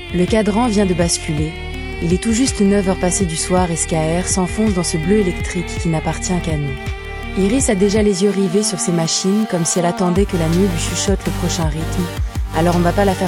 Le cadran vient de basculer. Il est tout juste 9 heures passées du soir et SKR s'enfonce dans ce bleu électrique qui n'appartient qu'à nous. Iris a déjà les yeux rivés sur ses machines, comme si elle attendait que la nuit lui chuchote le prochain rythme. Alors on va pas la faire